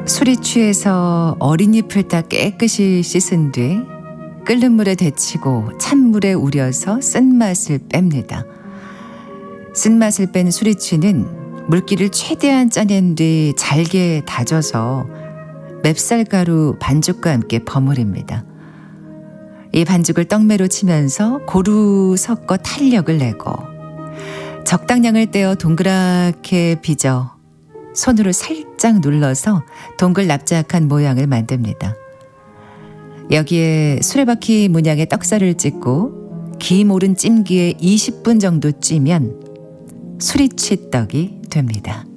술이 취해서 어린 잎을 다 깨끗이 씻은 뒤 끓는 물에 데치고 찬물에 우려서 쓴맛을 뺍니다. 쓴맛을 뺀 수리취는 물기를 최대한 짜낸 뒤 잘게 다져서 맵쌀가루 반죽과 함께 버무립니다. 이 반죽을 떡매로 치면서 고루 섞어 탄력을 내고 적당량을 떼어 동그랗게 빚어 손으로 살짝 눌러서 동글 납작한 모양을 만듭니다. 여기에 수레바퀴 문양의 떡살을 찍고 김 오른 찜기에 20분 정도 찌면 수리치떡이 됩니다.